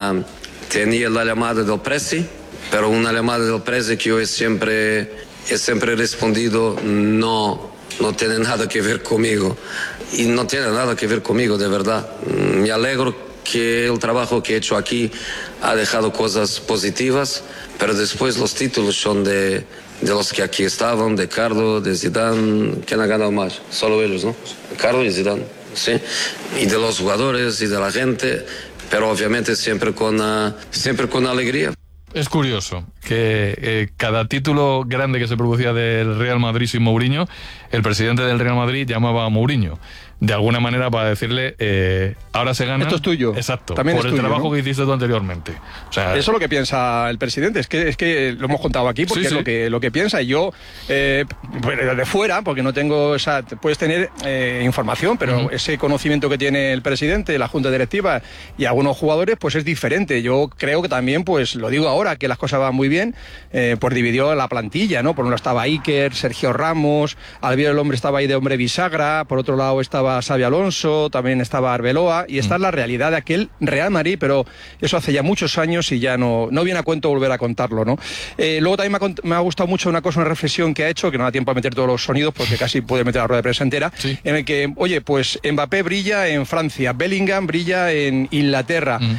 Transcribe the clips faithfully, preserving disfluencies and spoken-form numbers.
tenía, tenía la llamada del Presi, pero una llamada del Presi que yo he siempre, he siempre respondido no, no tiene nada que ver conmigo. Y no tiene nada que ver conmigo, de verdad. Me alegro que el trabajo que he hecho aquí ha dejado cosas positivas, pero después los títulos son de, de los que aquí estaban, de Carlo, de Zidane. ¿Quién ha ganado más? Solo ellos, ¿no? Carlo y Zidane, sí. Y de los jugadores y de la gente, pero obviamente siempre con, uh, siempre con alegría. Es curioso que eh, cada título grande que se producía del Real Madrid sin Mourinho, el presidente del Real Madrid llamaba a Mourinho de alguna manera para decirle eh, ahora se gana. Esto es tuyo. Exacto. También por es el tuyo, trabajo ¿no? que hiciste tú anteriormente. O sea, eso es lo que piensa el presidente. Es que es que lo hemos contado aquí porque sí, es sí. lo que lo que piensa. Y yo eh, de fuera, porque no tengo esa, puedes tener eh, información, pero uh-huh. ese conocimiento que tiene el presidente, la junta directiva y algunos jugadores, pues es diferente. Yo creo que también, pues lo digo ahora, que las cosas van muy bien, eh, pues dividió la plantilla, ¿no? Por un lado estaba Iker, Sergio Ramos, Albiol el hombre estaba ahí de hombre bisagra, por otro lado estaba Xabi Alonso, también estaba Arbeloa, y esta es la realidad de aquel Real Madrid, pero eso hace ya muchos años y ya no, no viene a cuento volver a contarlo, ¿no? Eh, luego también me ha, me ha gustado mucho una cosa, una reflexión que ha hecho, que no da tiempo a meter todos los sonidos porque casi puede meter la rueda de prensa entera, sí. en el que, oye, pues Mbappé brilla en Francia, Bellingham brilla en Inglaterra, mm.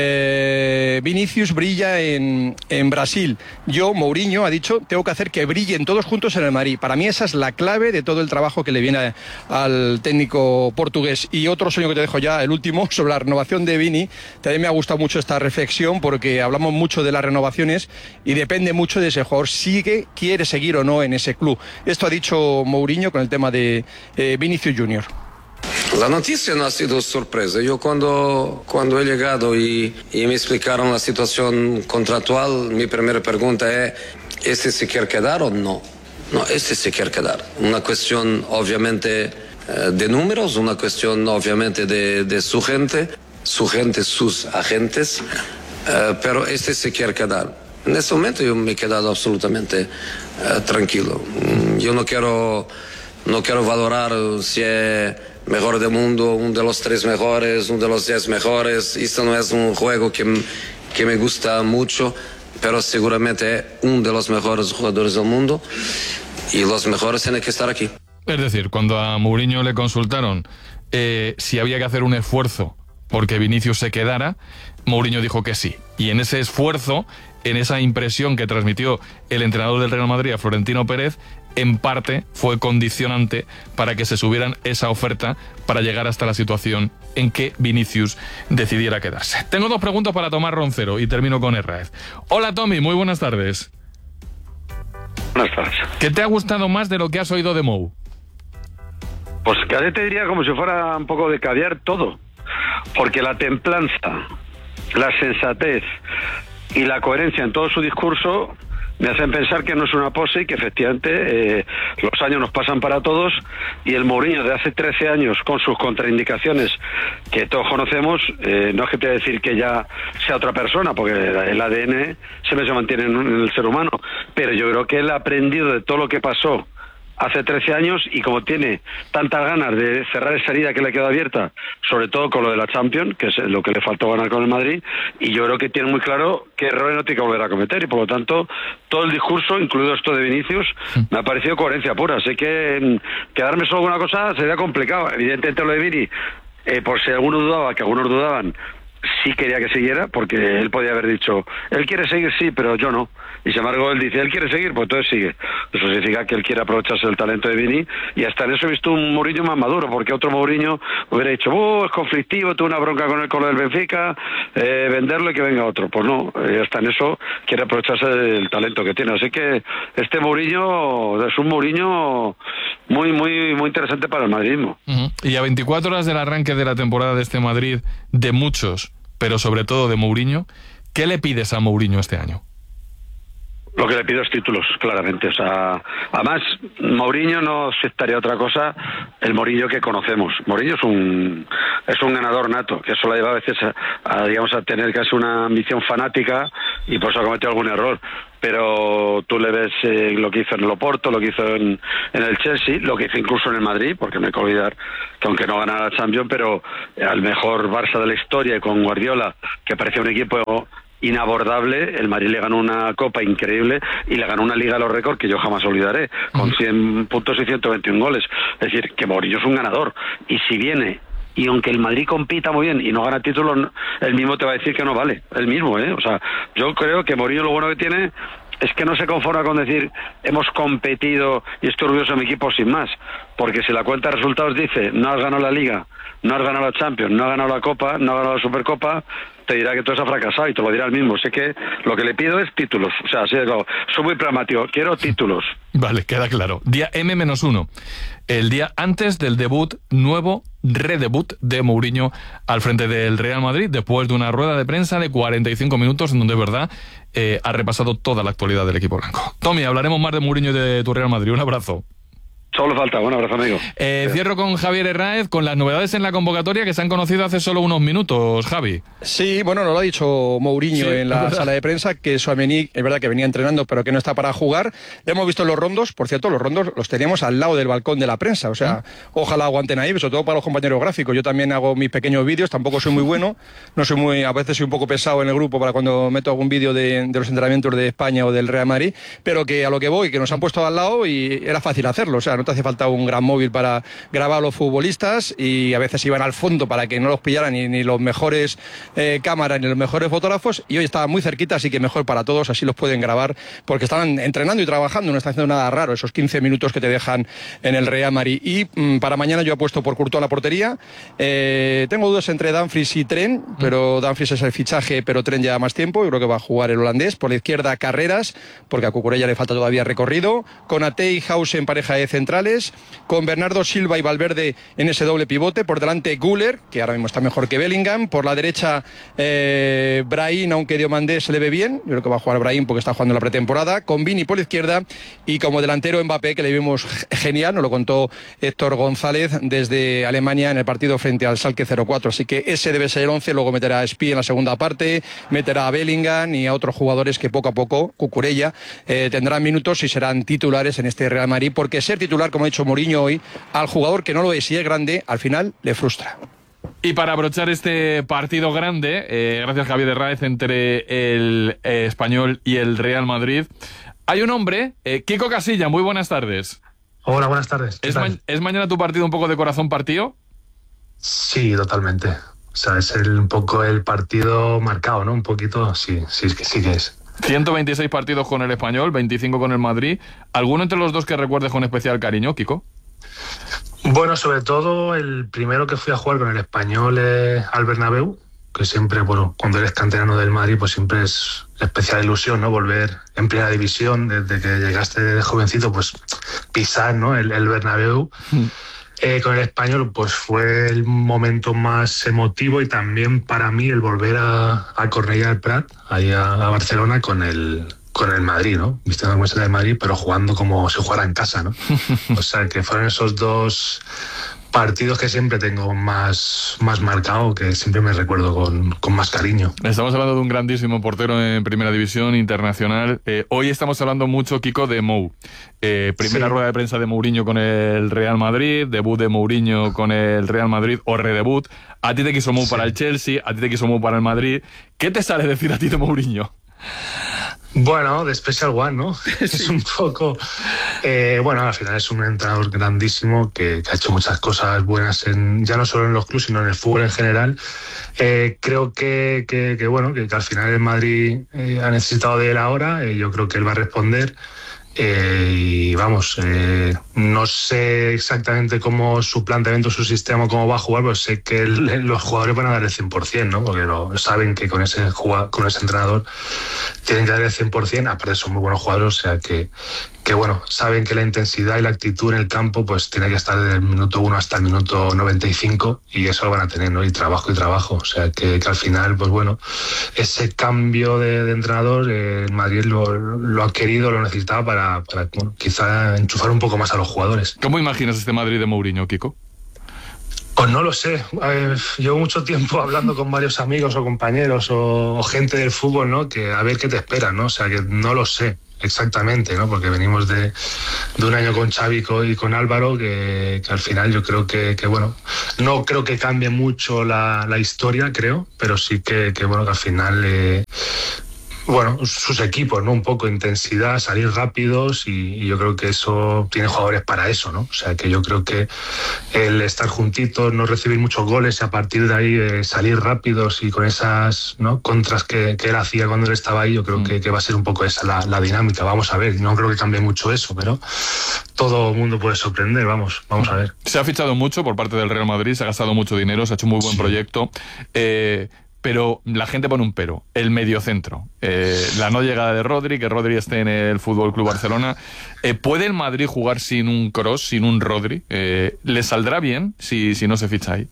eh, Vinicius brilla en, en Brasil. Yo, Mourinho, ha dicho, tengo que hacer que brillen todos juntos en el Madrid. Para mí esa es la clave de todo el trabajo que le viene a, al técnico portugués. Y otro sueño que te dejo ya, el último, sobre la renovación de Vini. También me ha gustado mucho esta reflexión porque hablamos mucho de las renovaciones y depende mucho de ese jugador si quiere seguir o no en ese club. Esto ha dicho Mourinho con el tema de eh, Vinicius Junior. La noticia no ha sido sorpresa. Yo cuando, cuando he llegado y, y me explicaron la situación contractual, mi primera pregunta es, ¿este se quiere quedar o no? No, este se quiere quedar. Una cuestión obviamente de números, una cuestión obviamente de, de su gente, su gente, sus agentes, uh, pero este se quiere quedar. En este momento yo me he quedado absolutamente uh, tranquilo. Yo no quiero, no quiero valorar si es mejor del mundo, uno de los tres mejores, uno de los diez mejores. Esto no es un juego que, que me gusta mucho, pero seguramente es uno de los mejores jugadores del mundo y los mejores tienen que estar aquí. Es decir, cuando a Mourinho le consultaron eh, si había que hacer un esfuerzo porque Vinicius se quedara, Mourinho dijo que sí. Y en ese esfuerzo, en esa impresión que transmitió el entrenador del Real Madrid a Florentino Pérez, en parte fue condicionante para que se subieran esa oferta para llegar hasta la situación en que Vinicius decidiera quedarse. Tengo dos preguntas para Tomás Roncero y termino con Herráez. Hola Tommy, muy buenas tardes. Buenas tardes. ¿Qué te ha gustado más de lo que has oído de Mou? Pues cada te diría como si fuera un poco de caviar todo, porque la templanza, la sensatez y la coherencia en todo su discurso me hacen pensar que no es una pose y que efectivamente eh, los años nos pasan para todos y el Mourinho de hace trece años con sus contraindicaciones que todos conocemos, eh, no es que te voy a decir que ya sea otra persona, porque el A D N siempre se mantiene en, en el ser humano, pero yo creo que él ha aprendido de todo lo que pasó hace trece años y como tiene tantas ganas de cerrar esa herida que le quedó abierta, sobre todo con lo de la Champions, que es lo que le faltó ganar con el Madrid, y yo creo que tiene muy claro qué errores no tiene que volver a cometer y por lo tanto todo el discurso, incluido esto de Vinicius, me ha parecido coherencia pura. Así que mm, quedarme solo con una cosa sería complicado. Evidentemente lo de Vini, eh, por si alguno dudaba, que algunos dudaban, sí quería que siguiera, porque él podía haber dicho, él quiere seguir, sí, pero yo no. Y sin embargo él dice, él quiere seguir, pues entonces sigue. Eso significa que él quiere aprovecharse del talento de Vini, y hasta en eso he visto un Mourinho más maduro, porque otro Mourinho hubiera dicho, oh, es conflictivo, tuve una bronca con el con lo del Benfica, eh, venderlo y que venga otro. Pues no, eh, hasta en eso quiere aprovecharse del talento que tiene. Así que este Mourinho es un Mourinho muy, muy, muy interesante para el madridismo. Uh-huh. Y a veinticuatro horas del arranque de la temporada de este Madrid, de muchos, pero sobre todo de Mourinho, ¿qué le pides a Mourinho este año? Lo que le pido es títulos, claramente. O sea, además, Mourinho no aceptaría otra cosa, el Mourinho que conocemos. Mourinho es un es un ganador nato, que eso la lleva a veces a, a, digamos, a tener casi una ambición fanática y por eso ha cometido algún error. Pero tú le ves eh, lo que hizo en el Oporto, lo que hizo en, en el Chelsea, lo que hizo incluso en el Madrid, porque no hay que olvidar que aunque no ganara la Champions, pero al mejor Barça de la historia, con Guardiola, que parecía un equipo inabordable, el Madrid le ganó una copa increíble y le ganó una liga de los récords que yo jamás olvidaré, con cien puntos y ciento veintiún goles. Es decir, que Mourinho es un ganador, y si viene y aunque el Madrid compita muy bien y no gana títulos, él mismo te va a decir que no vale, él mismo, ¿eh? O sea, yo creo que Mourinho lo bueno que tiene es que no se conforma con decir hemos competido y estoy orgulloso de mi equipo sin más, porque si la cuenta de resultados dice no has ganado la Liga, no has ganado la Champions, no has ganado la Copa, no has ganado la Supercopa, te dirá que tú has fracasado y te lo dirá él mismo. Sé que lo que le pido es títulos, o sea, así de claro, soy muy pragmático, quiero títulos. Vale, queda claro. Día eme menos uno, el día antes del debut, nuevo redebut de Mourinho al frente del Real Madrid, después de una rueda de prensa de cuarenta y cinco minutos en donde, de verdad, eh, ha repasado toda la actualidad del equipo blanco. Tommy, hablaremos más de Mourinho y de tu Real Madrid. Un abrazo. Solo falta, un abrazo, amigo. Eh, cierro con Javier Herráez, con las novedades en la convocatoria que se han conocido hace solo unos minutos, Javi. Sí, bueno, nos lo ha dicho Mourinho sí, en la sala de prensa, que Tchouaméni es verdad que venía entrenando, pero que no está para jugar. Le hemos visto en los rondos, por cierto, los rondos los teníamos al lado del balcón de la prensa, o sea, ¿Mm? Ojalá aguanten ahí, sobre todo para los compañeros gráficos. Yo también hago mis pequeños vídeos, tampoco soy muy bueno, no soy muy, a veces soy un poco pesado en el grupo para cuando meto algún vídeo de, de los entrenamientos de España o del Real Madrid, pero que a lo que voy, que nos han puesto al lado y era fácil hacerlo, o sea, no te hace falta un gran móvil para grabar a los futbolistas y a veces iban al fondo para que no los pillaran ni, ni los mejores eh, cámaras ni los mejores fotógrafos, y hoy estaban muy cerquita, así que mejor para todos, así los pueden grabar porque estaban entrenando y trabajando, no están haciendo nada raro esos quince minutos que te dejan en el Real Madrid. Y mmm, para mañana yo apuesto por Courtois a la portería. Eh, tengo dudas entre Dumfries y Trent, pero Dumfries es el fichaje, pero Trent lleva más tiempo, yo creo que va a jugar el holandés. Por la izquierda Carreras, porque a Cucurella le falta todavía recorrido, con Ate y House en pareja de centrales, con Bernardo Silva y Valverde en ese doble pivote, por delante Güler, que ahora mismo está mejor que Bellingham, por la derecha eh, Brahim, aunque Diomandé se le ve bien, yo creo que va a jugar Brahim porque está jugando en la pretemporada, con Vini por la izquierda y como delantero Mbappé, que le vimos genial, nos lo contó Héctor González desde Alemania en el partido frente al Schalke cero cuatro, así que ese debe ser el once, luego meterá a Spie en la segunda parte, meterá a Bellingham y a otros jugadores que poco a poco, Cucurella, eh, tendrán minutos y serán titulares en este Real Madrid, porque ser titular, como ha dicho Mourinho hoy, al jugador que no lo es y es grande, al final le frustra. Y para abrochar este partido grande, eh, gracias Javier Herráez, entre el eh, Español y el Real Madrid, hay un hombre, eh, Kiko Casilla, muy buenas tardes. Hola, buenas tardes. ¿Es, ma ¿Es mañana tu partido un poco de corazón partido? Sí, totalmente. O sea, es el, un poco el partido marcado, ¿no? Un poquito, sí, sí, sí, sí que es. ciento veintiséis partidos con el Español, veinticinco con el Madrid. ¿Alguno entre los dos que recuerdes con especial cariño, Kiko? Bueno, sobre todo el primero que fui a jugar con el Español eh, al Bernabéu, que siempre, bueno, cuando eres canterano del Madrid, pues siempre es especial ilusión, ¿no? Volver en primera división, desde que llegaste de jovencito, pues pisar, ¿no? El, el Bernabéu. Mm. Eh, con el Español, pues fue el momento más emotivo y también para mí el volver a, a Cornellà del Prat, ahí a, a Barcelona con el... con el Madrid, ¿no? Vistiendo la camiseta del Madrid, pero jugando como si jugara en casa, ¿no? O sea, que fueron esos dos partidos que siempre tengo más, más marcado, que siempre me recuerdo con, con más cariño. Estamos hablando de un grandísimo portero en Primera División internacional. Eh, hoy estamos hablando mucho, Kiko, de Mou. Eh, primera sí. rueda de prensa de Mourinho con el Real Madrid, debut de Mourinho con el Real Madrid o redebut. A ti te quiso Mou sí. para el Chelsea, a ti te quiso Mou para el Madrid. ¿Qué te sale decir a ti de Mourinho? Bueno, de Special One, ¿no? Sí. Es un poco... Eh, bueno, al final es un entrenador grandísimo que, que ha hecho muchas cosas buenas, en, ya no solo en los clubes, sino en el fútbol en general. Eh, creo que, que, que, bueno, que, que al final el Madrid eh, ha necesitado de él ahora. Eh, yo creo que él va a responder. Eh, y vamos, eh, no sé exactamente cómo su planteamiento, su sistema, cómo va a jugar, pero sé que el, los jugadores van a dar el cien por cien, ¿no? Porque lo, saben que con ese, con ese entrenador tienen que dar el cien por cien, aparte son muy buenos jugadores, o sea que, que bueno, saben que la intensidad y la actitud en el campo pues tiene que estar desde el minuto uno hasta el minuto noventa y cinco y eso lo van a tener, ¿no? Y trabajo y trabajo, o sea que, que al final, pues bueno, ese cambio de, de entrenador, eh, Madrid lo, lo ha querido, lo necesitaba para, para bueno, quizá enchufar un poco más a los jugadores. ¿Cómo imaginas este Madrid de Mourinho, Kiko? Pues no lo sé. Eh, llevo mucho tiempo hablando con varios amigos o compañeros o, o gente del fútbol, ¿no? Que a ver qué te espera, ¿no? O sea, que no lo sé exactamente, ¿no? Porque venimos de, de un año con Xavi y con Álvaro que, que al final yo creo que, que, bueno, no creo que cambie mucho la, la historia, creo, pero sí que, que bueno, que al final... Eh, Bueno, sus equipos, ¿no? Un poco intensidad, salir rápidos y, y yo creo que eso tiene jugadores para eso, ¿no? O sea, que yo creo que el estar juntitos, no recibir muchos goles y a partir de ahí eh, salir rápidos y con esas, ¿no?, contras que, que él hacía cuando él estaba ahí, yo creo mm. que, que va a ser un poco esa la, la dinámica. Vamos a ver, no creo que cambie mucho eso, pero todo el mundo puede sorprender, vamos, vamos a ver. Se ha fichado mucho por parte del Real Madrid, se ha gastado mucho dinero, se ha hecho un muy buen sí. proyecto. Eh... Pero la gente pone un pero, el mediocentro. Eh, la no llegada de Rodri, que Rodri esté en el Fútbol Club Barcelona. Eh, ¿Puede el Madrid jugar sin un Kroos, sin un Rodri? Eh, ¿Le saldrá bien si, si no se ficha ahí?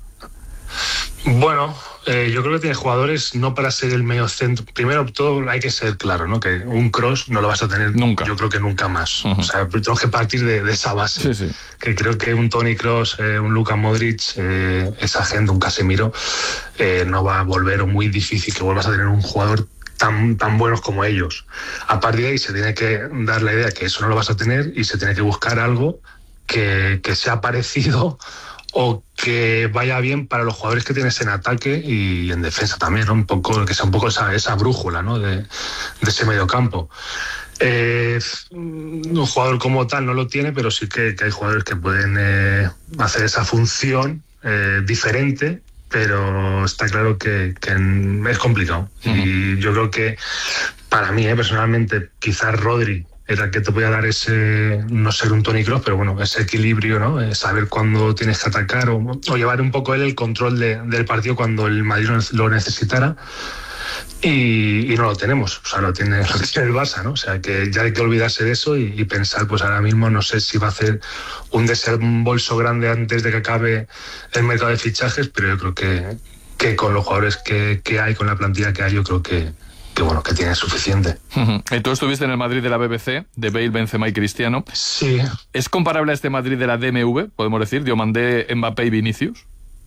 Bueno, eh, yo creo que tiene jugadores no para ser el mediocentro. Primero todo hay que ser claro, ¿no? Que un Kroos no lo vas a tener nunca. Yo creo que nunca más. Uh-huh. O sea, tenemos que partir de, de esa base. Sí, sí. Que creo que un Toni Kroos, eh, un Luka Modric, eh, esa gente, un Casemiro, eh, no va a volver, o muy difícil que vuelvas a tener un jugador tan, tan buenos como ellos. A partir de ahí se tiene que dar la idea que eso no lo vas a tener y se tiene que buscar algo que, que sea parecido o que vaya bien para los jugadores que tienes en ataque y en defensa también, ¿no? Un poco, que sea un poco esa, esa brújula, ¿no?, de, de ese mediocampo. Eh, un jugador como tal no lo tiene, pero sí que, que hay jugadores que pueden eh, hacer esa función eh, diferente, pero está claro que, que es complicado. Uh-huh. Y yo creo que para mí, eh, personalmente, quizás Rodri era que te podía dar ese, no ser un Toni Kroos, pero bueno, ese equilibrio, ¿no? Eh, saber cuándo tienes que atacar o, o llevar un poco él el control de, del partido cuando el Madrid lo necesitara. Y, y no lo tenemos, o sea, lo tiene, lo tiene el Barça, ¿no? O sea, que ya hay que olvidarse de eso y, y pensar, pues ahora mismo no sé si va a hacer un desembolso grande antes de que acabe el mercado de fichajes, pero yo creo que, que con los jugadores que, que hay, con la plantilla que hay, yo creo que que bueno, que tiene suficiente. Uh-huh. Tú estuviste en el Madrid de la B B C, de Bale, Benzema y Cristiano. Sí. ¿Es comparable a este Madrid de la D M V, podemos decir, Diomandé, Mbappé y Vinicius?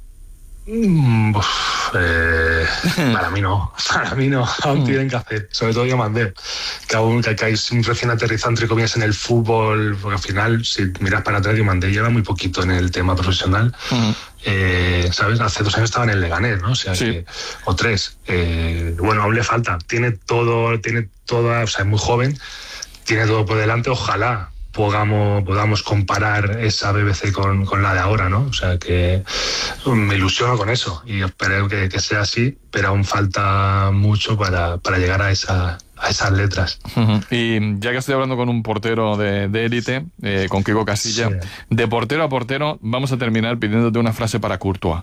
Mm, uf, eh, para mí no, para mí no, aún tienen que hacer, sobre todo Diomandé, que aún que, que es un recién aterrizado entre comillas en el fútbol, porque al final, si miras para atrás, Diomandé lleva muy poquito en el tema profesional. Uh-huh. Eh, ¿sabes? Hace dos años estaba en el Leganés, ¿no? O sea, sí. que, o tres. Eh, bueno, aún le falta. Tiene todo, tiene toda, o sea, es muy joven, tiene todo por delante. Ojalá podamos, podamos comparar esa B B C con, con la de ahora, ¿no? O sea, que me ilusiono con eso y espero que, que sea así, pero aún falta mucho para, para llegar a esa... a esas letras. Uh-huh. Y ya que estoy hablando con un portero de élite, eh, con Quico Casilla, sí. de portero a portero, vamos a terminar pidiéndote una frase para Courtois.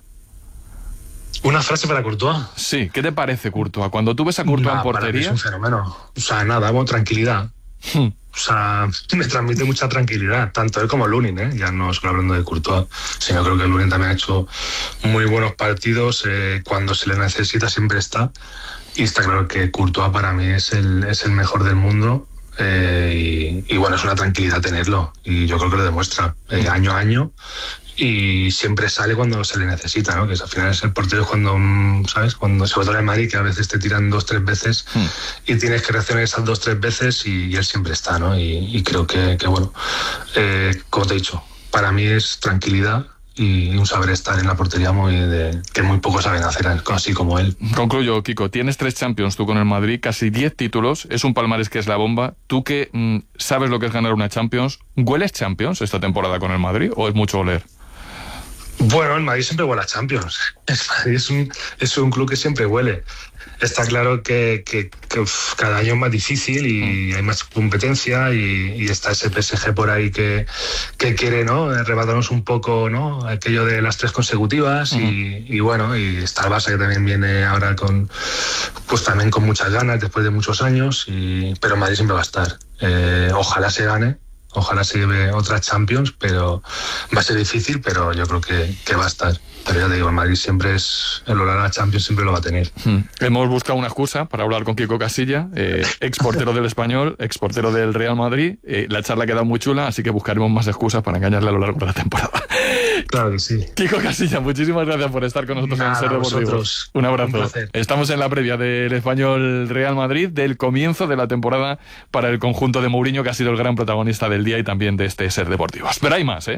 ¿Una frase para Courtois? Sí, ¿qué te parece Courtois? Cuando tú ves a Courtois nah, en portería... Para mí es un fenómeno. O sea, nada, bueno, tranquilidad. Hmm. O sea, me transmite mucha tranquilidad, tanto él como Lunin, ¿eh? Ya no solo hablando de Courtois, sino creo que Lunin también ha hecho muy buenos partidos, eh, cuando se le necesita siempre está. Y está claro que Courtois para mí es el, es el mejor del mundo, eh, y, y bueno, es una tranquilidad tenerlo y yo creo que lo demuestra eh, año a año y siempre sale cuando se le necesita, ¿no? Que al final es el portero cuando, ¿sabes? Cuando sobre todo en el Madrid, que a veces te tiran dos, tres veces mm. y tienes que reaccionar esas dos, tres veces y, y él siempre está, ¿no? Y, y creo que, que bueno, eh, como te he dicho, para mí es tranquilidad y un saber estar en la portería muy de, que muy pocos saben hacer, así como él. Concluyo, Quico, tienes tres Champions tú con el Madrid, casi diez títulos, es un palmarés que es la bomba. Tú que mmm, sabes lo que es ganar una Champions, ¿hueles Champions esta temporada con el Madrid o es mucho oler? Bueno, el Madrid siempre huele a Champions. El Madrid es un, es un club que siempre huele. Está claro que, que, que uf, cada año es más difícil y hay más competencia y, y está ese P S G por ahí que, que quiere, ¿no?, arrebatarnos un poco, ¿no?, aquello de las tres consecutivas. Uh-huh. y, y bueno, y está el Barça que también viene ahora con, pues también con muchas ganas después de muchos años, y, pero Madrid siempre va a estar. Eh, ojalá se gane. Ojalá se lleve otras Champions, pero va a ser difícil, pero yo creo que, que va a estar. Pero ya te digo, el Madrid siempre es... El olor a la Champions siempre lo va a tener. Hmm. Hemos buscado una excusa para hablar con Quico Casilla, eh, ex portero del Español, ex portero del Real Madrid. Eh, la charla ha quedado muy chula, así que buscaremos más excusas para engañarle a lo largo de la temporada. Claro que sí. Kiko Casilla, muchísimas gracias por estar con nosotros. Nada, en Ser Deportivo. vosotros. Un abrazo. Un placer. Estamos en la previa del Español Real Madrid, del comienzo de la temporada para el conjunto de Mourinho, que ha sido el gran protagonista del día y también de este Ser Deportivo. Pero hay más, ¿eh?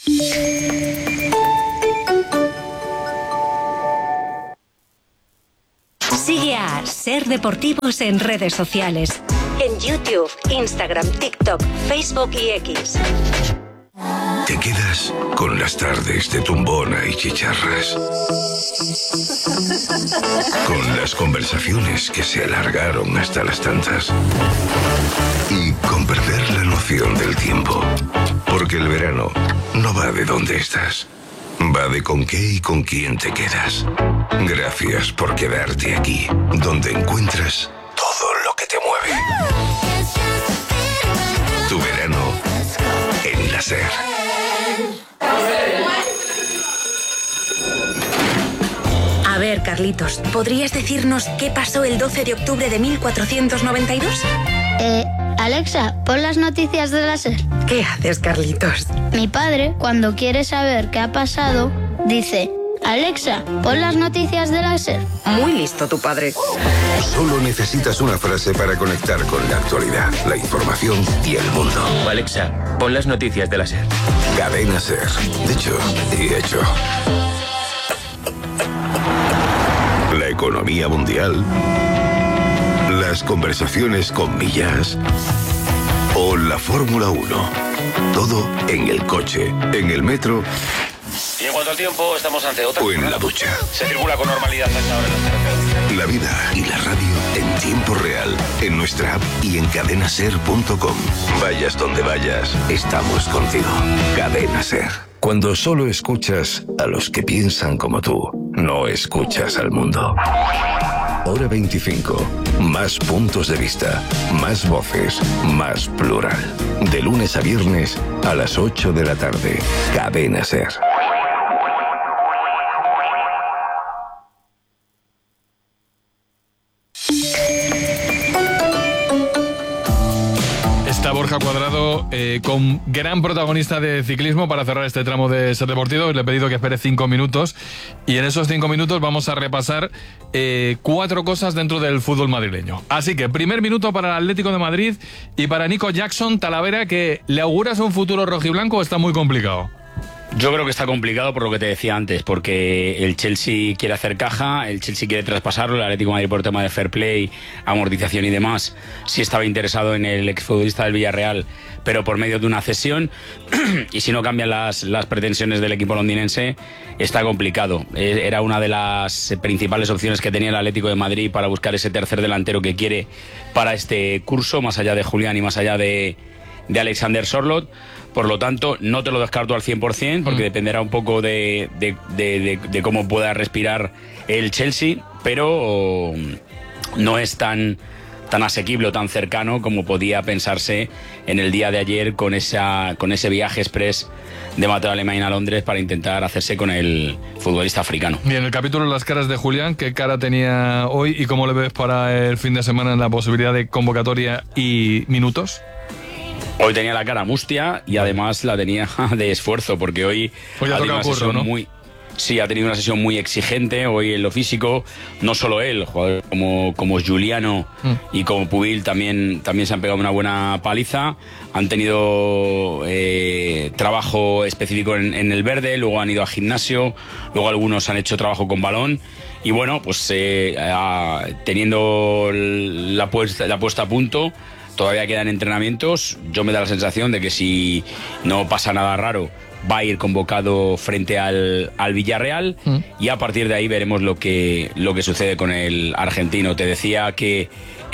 Sigue a Ser Deportivos en redes sociales. En YouTube, Instagram, TikTok, Facebook y X. Te quedas con las tardes de tumbona y chicharras. Con las conversaciones que se alargaron hasta las tantas. Y con perder la noción del tiempo. Porque el verano no va de dónde estás. Va de con qué y con quién te quedas. Gracias por quedarte aquí, donde encuentras todo lo que te mueve. Tu verano en la SER. A ver, Carlitos, ¿podrías decirnos qué pasó el doce de octubre de mil cuatrocientos noventa y dos? Eh, Alexa, pon las noticias de la SER. ¿Qué haces, Carlitos? Mi padre, cuando quiere saber qué ha pasado, dice: Alexa, pon las noticias de la SER. Muy listo tu padre. Solo necesitas una frase para conectar con la actualidad, la información y el mundo. Alexa, pon las noticias de la SER. Cadena SER. Dicho y hecho. La economía mundial. Las conversaciones con Millas. O la Fórmula uno. Todo en el coche, en el metro. Y en cuanto al tiempo, estamos ante otra. O en la ducha. Se circula con normalidad hasta ahora en las carreteras. La vida y la radio en tiempo real, en nuestra app y en cadena ser punto com. Vayas donde vayas, estamos contigo. Cadena SER. Cuando solo escuchas a los que piensan como tú, no escuchas al mundo. Hora veinticinco. Más puntos de vista, más voces, más plural. De lunes a viernes a las ocho de la tarde. Cadena SER. Está Borja Cuadrado eh, con gran protagonista de ciclismo para cerrar este tramo de Ser Deportivo. Le he pedido que espere cinco minutos y en esos cinco minutos vamos a repasar eh, cuatro cosas dentro del fútbol madrileño. Así que primer minuto para el Atlético de Madrid y para Nico Jackson Talavera, que ¿le auguras un futuro rojiblanco o está muy complicado? Yo creo que está complicado por lo que te decía antes, porque el Chelsea quiere hacer caja, el Chelsea quiere traspasarlo, el Atlético de Madrid por tema de fair play, amortización y demás, sí estaba interesado en el exfutbolista del Villarreal, pero por medio de una cesión, y si no cambian las, las pretensiones del equipo londinense, está complicado. Era una de las principales opciones que tenía el Atlético de Madrid para buscar ese tercer delantero que quiere para este curso, más allá de Julián y más allá de, de Alexander Sorloth. Por lo tanto, no te lo descarto al cien por ciento, porque mm. dependerá un poco de, de, de, de, de cómo pueda respirar el Chelsea, pero no es tan, tan asequible o tan cercano como podía pensarse en el día de ayer con, esa, con ese viaje express de Mateo Alemán a Londres para intentar hacerse con el futbolista africano. Y en el capítulo Las caras de Julián, ¿qué cara tenía hoy y cómo le ves para el fin de semana en la posibilidad de convocatoria y minutos? Hoy tenía la cara mustia y además la tenía de esfuerzo, porque hoy, hoy ha, ha tenido una sesión, ¿no? muy... Sí, ha tenido una sesión muy exigente hoy en lo físico. No solo él, jugadores como, como Giuliano mm. y como Pubil también, también se han pegado una buena paliza. Han tenido eh, trabajo específico en, en el verde, luego han ido a gimnasio, luego algunos han hecho trabajo con balón. Y bueno, pues eh, a, teniendo la puesta, la puesta a punto, todavía quedan entrenamientos. Yo me da la sensación de que si no pasa nada raro, va a ir convocado frente al, al Villarreal mm. y a partir de ahí veremos lo que, lo que sucede con el argentino. Te decía que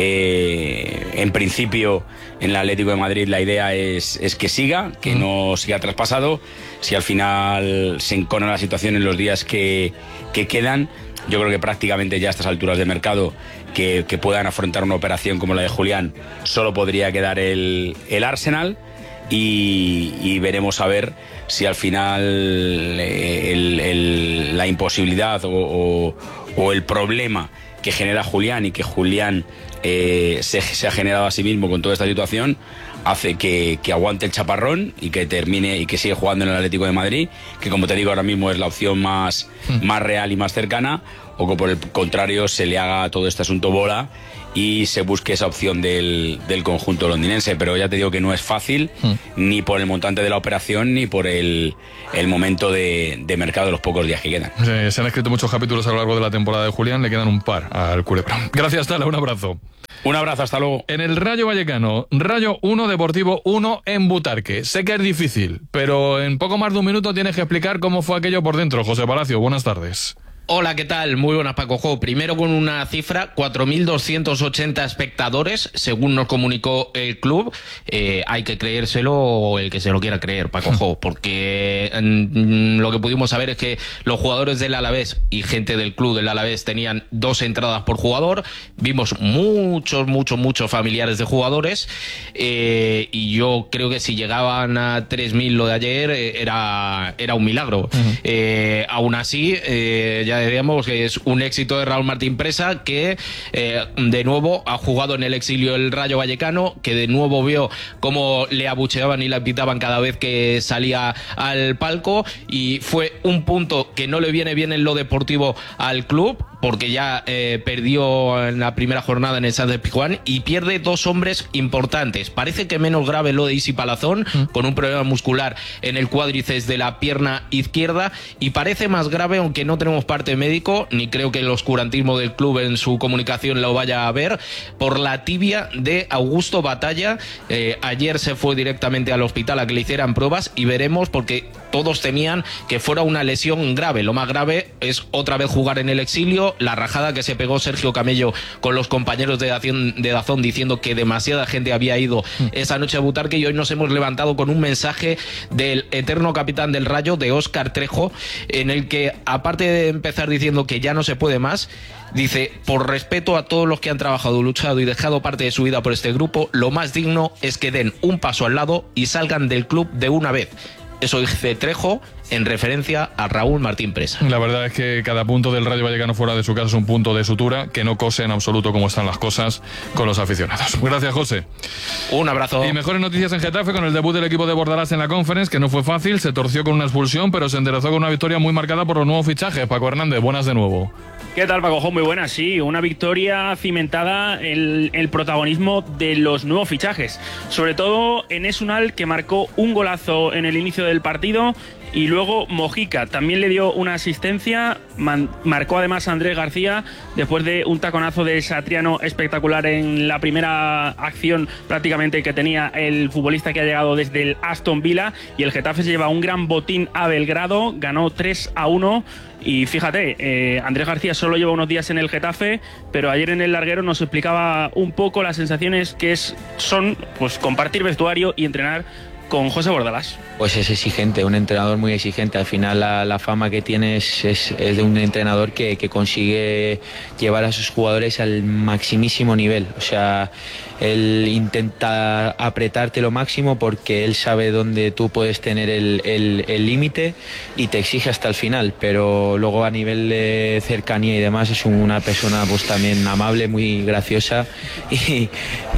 eh, en principio en el Atlético de Madrid la idea es, es que siga, que mm. no siga traspasado. Si al final se encona la situación en los días que, que quedan, yo creo que prácticamente ya a estas alturas de mercado que, que puedan afrontar una operación como la de Julián, solo podría quedar el, el Arsenal. Y, y veremos a ver si al final el, el, la imposibilidad o, o, o el problema que genera Julián y que Julián eh, se, se ha generado a sí mismo con toda esta situación, hace que, que aguante el chaparrón y que termine y que siga jugando en el Atlético de Madrid, que como te digo ahora mismo es la opción más, mm. más real y más cercana, o que por el contrario se le haga todo este asunto bola y se busque esa opción del, del conjunto londinense. Pero ya te digo que no es fácil, mm. ni por el montante de la operación, ni por el, el momento de, de mercado de los pocos días que quedan. Sí, se han escrito muchos capítulos a lo largo de la temporada de Julián, le quedan un par al Culebra. Gracias, Tala, un abrazo. Un abrazo, hasta luego. En el Rayo Vallecano, Rayo uno, Deportivo uno en Butarque. Sé que es difícil, pero en poco más de un minuto tienes que explicar cómo fue aquello por dentro. José Palacio, buenas tardes. Hola, ¿qué tal? Muy buenas, Paco Jo. Primero con una cifra, cuatro mil doscientos ochenta espectadores, según nos comunicó el club. Eh, hay que creérselo el que se lo quiera creer, Paco Jo, porque mm, lo que pudimos saber es que los jugadores del Alavés y gente del club del Alavés tenían dos entradas por jugador. Vimos muchos, muchos, muchos familiares de jugadores eh, y yo creo que si llegaban a tres mil lo de ayer eh, era, era un milagro. Uh-huh. Eh, aún así, eh, ya digamos que es un éxito de Raúl Martín Presa, que eh, de nuevo ha jugado en el exilio el Rayo Vallecano, que de nuevo vio cómo le abucheaban y le pitaban cada vez que salía al palco, y fue un punto que no le viene bien en lo deportivo al club, porque ya eh, perdió en la primera jornada en el Sánchez Pizjuán y pierde dos hombres importantes. Parece que menos grave lo de Isi Palazón, mm. con un problema muscular en el cuádriceps de la pierna izquierda, y parece más grave, aunque no tenemos parte médico, ni creo que el oscurantismo del club en su comunicación lo vaya a ver, por la tibia de Augusto Batalla. Eh, ayer se fue directamente al hospital a que le hicieran pruebas y veremos, porque todos temían que fuera una lesión grave. Lo más grave es otra vez jugar en el exilio, la rajada que se pegó Sergio Camello con los compañeros de Dazón, de Dazón diciendo que demasiada gente había ido esa noche a Butarque, y hoy nos hemos levantado con un mensaje del eterno capitán del Rayo, de Óscar Trejo, en el que, aparte de empezar diciendo que ya no se puede más, dice: por respeto a todos los que han trabajado, luchado y dejado parte de su vida por este grupo, lo más digno es que den un paso al lado y salgan del club de una vez. Eso dice Trejo en referencia a Raúl Martín Presa. La verdad es que cada punto del Rayo Vallecano fuera de su casa es un punto de sutura que no cose en absoluto cómo están las cosas con los aficionados. Gracias, José. Un abrazo. Y mejores noticias en Getafe con el debut del equipo de Bordalás en la Conference, que no fue fácil, se torció con una expulsión, pero se enderezó con una victoria muy marcada por los nuevos fichajes. Paco Hernández, buenas de nuevo. ¿Qué tal, Paco? Muy buena, sí. Una victoria cimentada en el protagonismo de los nuevos fichajes. Sobre todo Enes Unal, que marcó un golazo en el inicio del partido, y luego Mojica también le dio una asistencia. Man- marcó además a Andrés García después de un taconazo de Satriano espectacular en la primera acción prácticamente que tenía el futbolista que ha llegado desde el Aston Villa. Y el Getafe se lleva un gran botín a Belgrado, ganó tres a uno. Y fíjate, eh, Andrés García solo lleva unos días en el Getafe, pero ayer en el larguero nos explicaba un poco las sensaciones que es, son pues compartir vestuario y entrenar con José Bordalás. Pues es exigente, un entrenador muy exigente. Al final la, la fama que tiene es, es, es de un entrenador que, que consigue llevar a sus jugadores al maximísimo nivel. O sea, él intenta apretarte lo máximo porque él sabe dónde tú puedes tener el límite y te exige hasta el final. Pero luego a nivel de cercanía y demás es una persona pues también amable, muy graciosa y,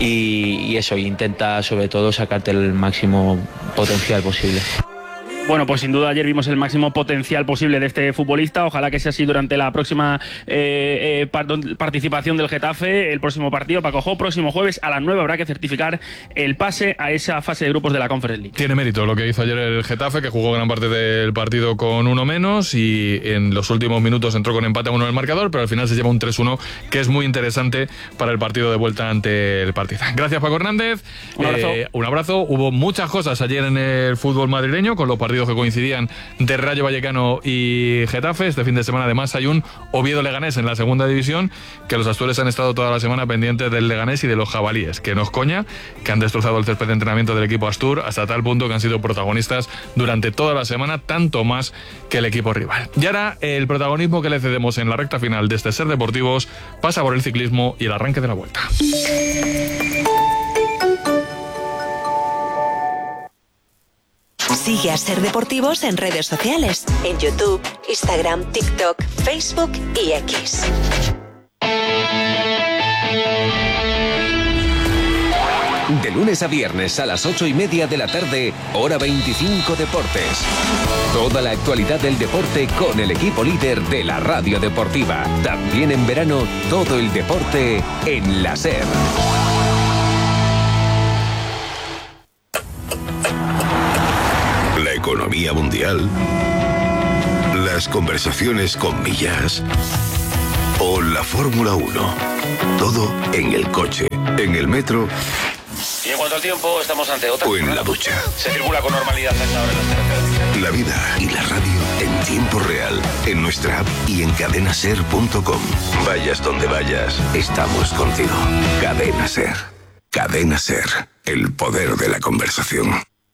y, y eso, intenta sobre todo sacarte el máximo potencial posible. Bueno, pues sin duda ayer vimos el máximo potencial posible de este futbolista. Ojalá que sea así durante la próxima eh, eh, participación del Getafe. El próximo partido, Paco Jo, próximo jueves a las nueve habrá que certificar el pase a esa fase de grupos de la Conference League. Tiene mérito lo que hizo ayer el Getafe, que jugó gran parte del partido con uno menos y en los últimos minutos entró con empate a uno en el marcador, pero al final se lleva un tres uno que es muy interesante para el partido de vuelta ante el Partizan. Gracias, Paco Hernández. Un abrazo. Eh, un abrazo. Hubo muchas cosas ayer en el fútbol madrileño con los partidos que coincidían de Rayo Vallecano y Getafe. Este fin de semana además hay un Oviedo-Leganés en la segunda división, que los astures han estado toda la semana pendientes del Leganés y de los jabalíes, que no es coña, que han destrozado el césped de entrenamiento del equipo astur hasta tal punto que han sido protagonistas durante toda la semana, tanto más que el equipo rival. Y ahora el protagonismo que le cedemos en la recta final de este Ser Deportivos pasa por el ciclismo y el arranque de la Vuelta. Sigue a Ser Deportivos en redes sociales, en YouTube, Instagram, TikTok, Facebook y X. De lunes a viernes a las ocho y media de la tarde, hora veinticinco Deportes. Toda la actualidad del deporte con el equipo líder de la radio deportiva. También en verano, todo el deporte en la SER. La economía mundial, las conversaciones con millas o la Fórmula uno. Todo en el coche, en el metro. Y en cuanto al tiempo, estamos ante otra. O en la ducha. Se circula con normalidad a esta hora en las carreteras. La vida y la radio en tiempo real, en nuestra app y en cadena ser punto com. Vayas donde vayas, estamos contigo. Cadena Ser. Cadena Ser. El poder de la conversación.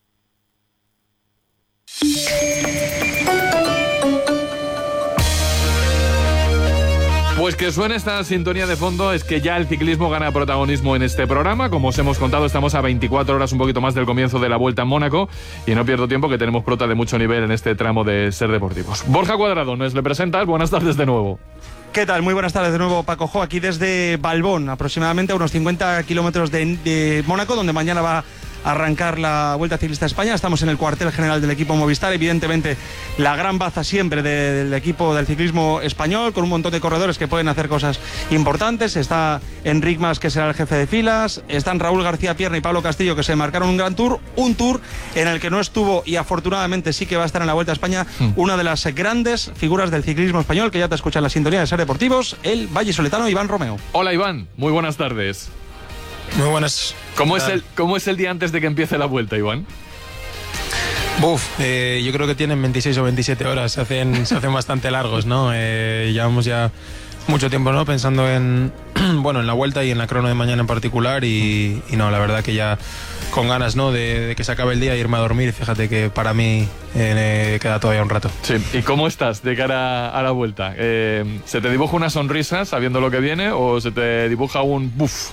Pues que suene esta sintonía de fondo es que ya el ciclismo gana protagonismo en este programa. Como os hemos contado, estamos a veinticuatro horas, un poquito más del comienzo de la Vuelta en Mónaco, y no pierdo tiempo que tenemos prota de mucho nivel en este tramo de Ser Deportivos. Borja Cuadrado, ¿nos le presentas? Buenas tardes de nuevo. ¿Qué tal? Muy buenas tardes de nuevo, Paco Jo, aquí desde Valbón, aproximadamente a unos cincuenta kilómetros de, de Mónaco, donde mañana va a arrancar la Vuelta Ciclista a España. Estamos en el cuartel general del equipo Movistar, evidentemente la gran baza siempre de, del equipo del ciclismo español, con un montón de corredores que pueden hacer cosas importantes. Está Enric Mas, que será el jefe de filas, están Raúl García Pierna y Pablo Castillo, que se marcaron un gran tour, un tour en el que no estuvo, y afortunadamente sí que va a estar en la Vuelta a España, mm. una de las grandes figuras del ciclismo español, que ya te escucha en la sintonía de Ser Deportivos, el vallisoletano Iván Romeo. Hola Iván, muy buenas tardes. Muy buenas. ¿Cómo es, el, ¿Cómo es el día antes de que empiece la Vuelta, Iván? Buf, eh, yo creo que tienen veintiséis o veintisiete horas, se hacen, se hacen bastante largos, ¿no? Eh, llevamos ya mucho tiempo, ¿no? Pensando en, bueno, en la Vuelta y en la crono de mañana en particular, y, y no, la verdad que ya con ganas, ¿no? De, de que se acabe el día e irme a dormir. Fíjate que para mí eh, queda todavía un rato. Sí. ¿Y cómo estás de cara a la Vuelta? Eh, ¿Se te dibuja una sonrisa sabiendo lo que viene o se te dibuja un buf?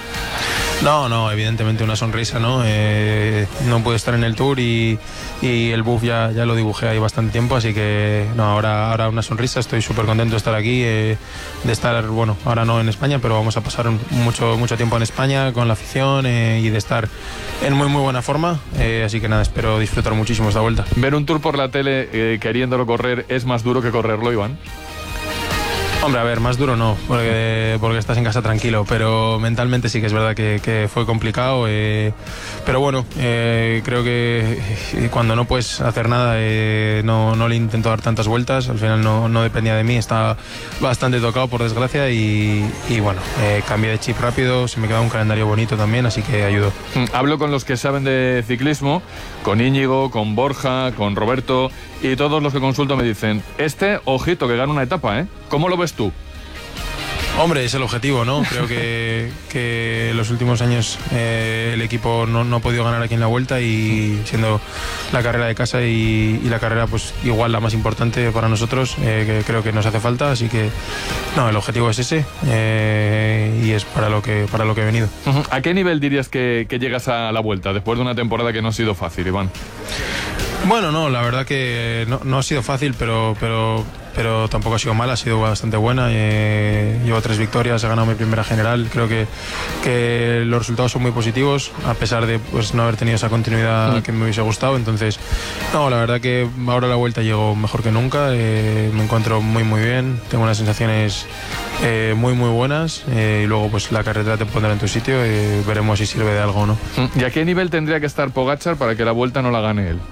No, no, evidentemente una sonrisa, ¿no? Eh, no puedo estar en el Tour y, y el buff ya, ya lo dibujé ahí bastante tiempo, así que no, ahora, ahora una sonrisa. Estoy súper contento de estar aquí, eh, de estar, bueno, ahora no en España, pero vamos a pasar mucho, mucho tiempo en España con la afición, eh, y de estar en muy, muy buena forma, eh, así que nada, espero disfrutar muchísimo esta Vuelta. ¿Ver un Tour por la tele eh, queriéndolo correr es más duro que correrlo, Iván? Hombre, a ver, más duro no, porque, porque estás en casa tranquilo, pero mentalmente sí que es verdad que, que fue complicado, eh, pero bueno, eh, creo que cuando no puedes hacer nada, eh, no, no le intento dar tantas vueltas. Al final no, no dependía de mí, estaba bastante tocado por desgracia, y, y bueno, eh, cambié de chip rápido, se me quedaba un calendario bonito también, así que ayudó. Hablo con los que saben de ciclismo, con Íñigo, con Borja, con Roberto, y todos los que consulto me dicen, este, ojito, que gana una etapa, ¿eh? ¿Cómo lo ves tú? Hombre, es el objetivo, ¿no? Creo que, que en los últimos años eh, el equipo no, no ha podido ganar aquí en la Vuelta, y siendo la carrera de casa y, y la carrera pues igual la más importante para nosotros, eh, que creo que nos hace falta, así que no, el objetivo es ese, eh, y es para lo que para lo que he venido. ¿A qué nivel dirías que, que llegas a la Vuelta después de una temporada que no ha sido fácil, Iván? Bueno, no, la verdad que no, no ha sido fácil, pero, pero, pero tampoco ha sido mala, ha sido bastante buena. Eh, llevo tres victorias, he ganado mi primera general. Creo que, que los resultados son muy positivos, a pesar de pues, no haber tenido esa continuidad mm. que me hubiese gustado. Entonces, no, la verdad que ahora la Vuelta llego mejor que nunca, eh, me encuentro muy muy bien, tengo unas sensaciones eh, muy muy buenas, eh, y luego pues la carretera te pondrá en tu sitio, eh, veremos si sirve de algo o no. ¿Y a qué nivel tendría que estar Pogačar para que la Vuelta no la gane él?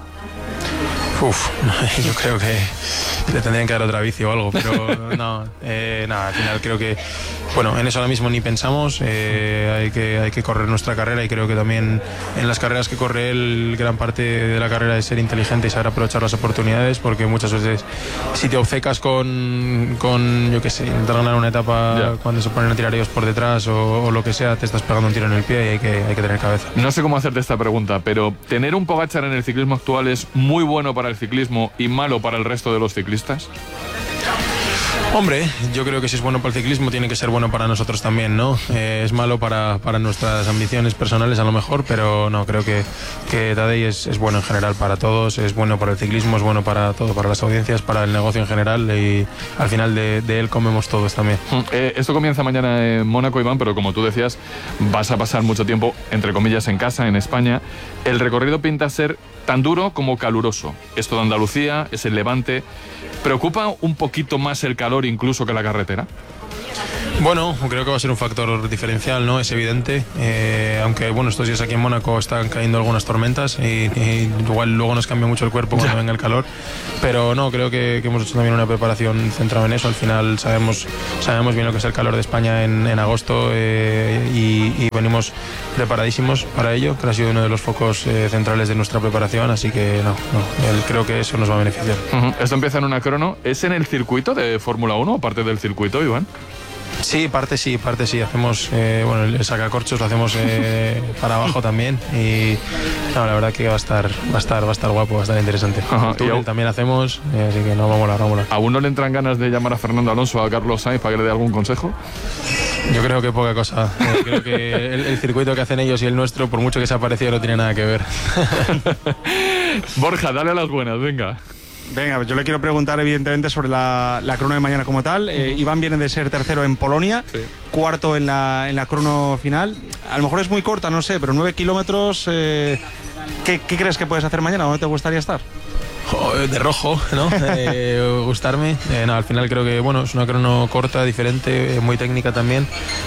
Uf, yo creo que le tendrían que dar otra bici o algo, pero no, eh, nada, al final creo que, bueno, en eso ahora mismo ni pensamos, eh, hay que, hay que correr nuestra carrera, y creo que también en las carreras que corre él, gran parte de la carrera es ser inteligente y saber aprovechar las oportunidades, porque muchas veces si te obcecas con, con yo qué sé, intentar ganar una etapa yeah. cuando se ponen a tirar ellos por detrás o, o lo que sea, te estás pegando un tiro en el pie, y hay que, hay que tener cabeza. No sé cómo hacerte esta pregunta, pero ¿tener un Pogačar en el ciclismo actual es muy bueno para el ciclismo y malo para el resto de los ciclistas? Hombre, yo creo que si es bueno para el ciclismo tiene que ser bueno para nosotros también, ¿no? Eh, es malo para, para nuestras ambiciones personales a lo mejor, pero no, creo que, que Tadej es, es bueno en general para todos, es bueno para el ciclismo, es bueno para todo, para las audiencias, para el negocio en general y al final de, de él comemos todos también. Eh, esto comienza mañana en Mónaco, Iván, pero como tú decías, vas a pasar mucho tiempo, entre comillas, en casa, en España. El recorrido pinta ser tan duro como caluroso. Esto de Andalucía, es el Levante. ¿Preocupa un poquito más el calor incluso que la carretera? Bueno, creo que va a ser un factor diferencial, ¿no? Es evidente, eh, aunque bueno, estos días aquí en Mónaco están cayendo algunas tormentas y, y igual luego nos cambia mucho el cuerpo cuando venga el calor, pero no, creo que, que hemos hecho también una preparación centrada en eso. Al final sabemos, sabemos bien lo que es el calor de España en, en agosto eh, y, y venimos preparadísimos para ello, que ha sido uno de los focos eh, centrales de nuestra preparación, así que no, no, creo que eso nos va a beneficiar. Uh-huh. Esto empieza en una crono, ¿es en el circuito de Fórmula uno o parte del circuito, Iván? Sí, parte sí, parte sí. Hacemos, eh, bueno, el sacacorchos lo hacemos eh, para abajo también y no, la verdad que va a estar, va a estar, va a estar guapo, va a estar interesante. Ajá, el túnel aún, también hacemos, eh, así que no, vamos a molar, vamos a molar. ¿Aún no le entran ganas de llamar a Fernando Alonso, a Carlos Sainz para que le dé algún consejo? Yo creo que poca cosa. Eh, creo que el, el circuito que hacen ellos y el nuestro, por mucho que se ha parecido, no tiene nada que ver. Borja, dale a las buenas, venga. Venga, yo le quiero preguntar evidentemente sobre la, la crono de mañana como tal. Eh, Iván viene de ser tercero en Polonia, sí. cuarto en la, en la crono final. A lo mejor es muy corta, no sé, pero nueve kilómetros. Eh, ¿qué, ¿Qué crees que puedes hacer mañana? ¿Dónde te gustaría estar? De rojo, ¿no? Eh, gustarme. Eh, no, al final creo que bueno, es una crono corta, diferente, eh, muy técnica también.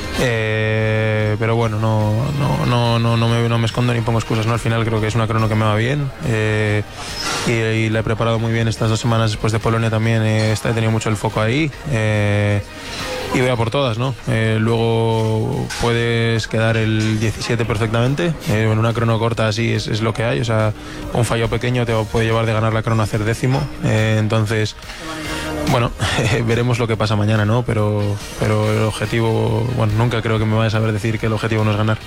Eh, pero bueno, no, no, no, no, no, me, no me escondo ni pongo excusas, ¿no? Al final creo que es una crono que me va bien. Eh, y, y la he preparado muy bien estas dos semanas después de Polonia también. Eh, he tenido mucho el foco ahí. Eh, y voy a por todas, ¿no? Eh, luego puedes quedar el diecisiete perfectamente. Eh, en una crono corta así es, es lo que hay. O sea, un fallo pequeño te puede llevar de ganar la crono a hacer décimo. Eh, entonces, bueno, veremos lo que pasa mañana, ¿no? Pero, pero el objetivo, bueno, nunca creo que me vaya a saber decir que el objetivo no es ganar.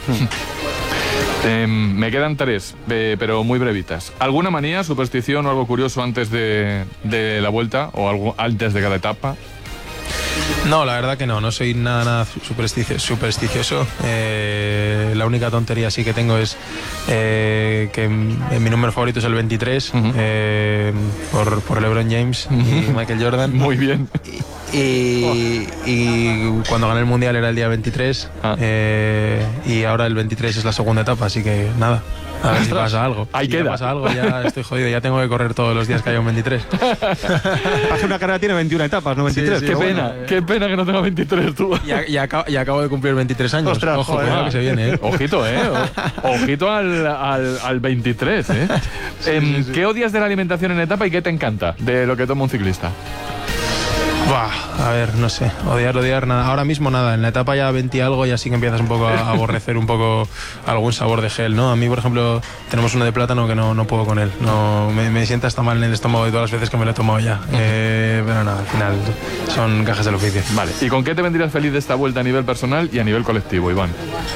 Eh, me quedan tres, eh, pero muy brevitas. ¿Alguna manía, superstición o algo curioso antes de, de la vuelta o algo antes de cada etapa? No, la verdad que no, no soy nada, nada supersticio, supersticioso. Eh, la única tontería sí que tengo es eh, que en mi número favorito es el veintitrés, uh-huh. eh, por, por LeBron James uh-huh. y Michael Jordan. Muy bien. Y, y, y cuando gané el Mundial era el día veintitrés, ah. eh, y ahora el veintitrés es la segunda etapa, así que nada. A ver si pasa algo. Ahí si queda. pasa algo, ya estoy jodido. Ya tengo que correr todos los días que haya un veintitrés. Hace una carrera tiene veintiuna etapas, no veintitrés. Sí, sí, qué pena, bueno. qué pena que no tenga veintitrés tú. Y, y, acabo, y acabo de cumplir veintitrés años. Ostras, Ojo, joder, cuidado que se viene, ¿eh? Ojito, ¿eh? Ojito al, al, al veintitrés, ¿eh? Sí, sí, sí. ¿Qué odias de la alimentación en etapa y qué te encanta de lo que toma un ciclista? Bah, a ver, no sé, odiar, odiar, nada. Ahora mismo nada, en la etapa ya veinte algo ya sí que empiezas un poco a aborrecer un poco algún sabor de gel, ¿no? A mí, por ejemplo, tenemos uno de plátano que no, no puedo con él, no, me, me sienta hasta mal en el estómago de todas las veces que me lo he tomado ya. Eh, pero nada, al final son cajas del oficio. Vale, ¿y con qué te vendrías feliz de esta vuelta a nivel personal y a nivel colectivo, Iván?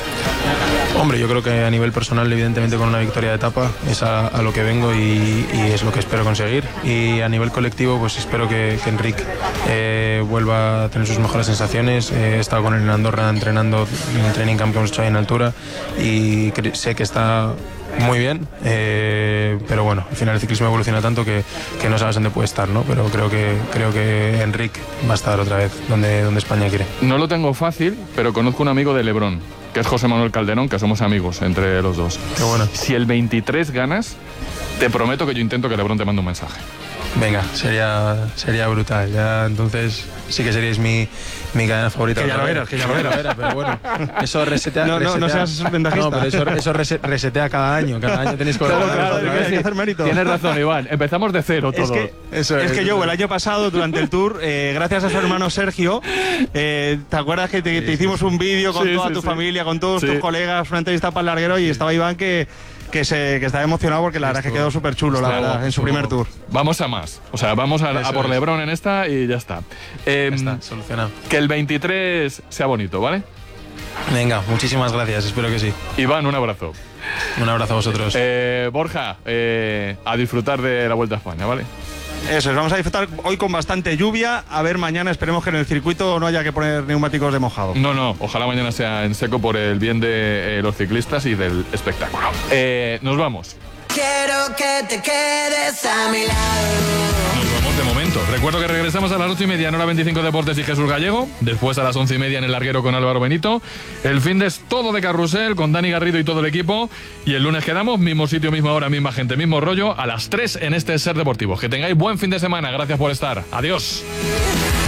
Hombre, yo creo que a nivel personal, evidentemente con una victoria de etapa es a, a lo que vengo y, y es lo que espero conseguir. Y a nivel colectivo, pues espero que, que Enric eh, vuelva a tener sus mejores sensaciones. Eh, he estado con él en Andorra entrenando en el training camp que hemos hecho ahí en altura y sé que está muy bien, eh, pero bueno, al final el ciclismo evoluciona tanto que, que no sabes dónde puede estar, ¿no? Pero creo que creo que Enric va a estar otra vez donde, donde España quiere. No lo tengo fácil, pero conozco un amigo de LeBron, que es José Manuel Calderón, que somos amigos entre los dos. Qué bueno. Si el veintitrés ganas, te prometo que yo intento que LeBron te mande un mensaje. Venga, sería, sería brutal. Ya entonces sí que seríais mi, mi cadena favorita. Que ya lo eras, que ya lo eras. Pero bueno, eso resetea. No, no, resetea, no seas ventajista. No, pero eso, eso resetea cada año. Cada año tenéis que claro, claro, claro, hay que hacer mérito. Tienes razón, Iván. Empezamos de cero todo. Es que, eso es, es que yo, el año pasado, durante el tour, eh, gracias a su hermano Sergio, eh, ¿te acuerdas que te, te hicimos un vídeo con sí, toda sí, tu sí. familia, con todos sí. tus colegas, una entrevista para el larguero y estaba Iván que. Que, se, que estaba emocionado porque la verdad es que quedó súper chulo, la verdad, en su primer tour. Vamos a más. O sea, vamos a, a por LeBron en esta y ya está. Eh, ya está, solucionado. Que el veintitrés sea bonito, ¿vale? Venga, muchísimas gracias, espero que sí. Iván, un abrazo. Un abrazo a vosotros. Eh, Borja, eh, a disfrutar de la Vuelta a España, ¿vale? Eso es, vamos a disfrutar hoy con bastante lluvia. A ver, mañana esperemos que en el circuito no haya que poner neumáticos de mojado. No, no, ojalá mañana sea en seco por el bien de eh, los ciclistas y del espectáculo. Eh, nos vamos. Quiero que te quedes a mi lado. Nos vamos de momento. Recuerdo que regresamos a las ocho y media en Hora veinticinco Deportes y Jesús Gallego. Después a las once y media en El Larguero con Álvaro Benito. El fin de es todo de carrusel con Dani Garrido y todo el equipo. Y el lunes quedamos, mismo sitio, misma hora, misma gente, mismo rollo, a las tres en este Ser Deportivo. Que tengáis buen fin de semana. Gracias por estar. Adiós.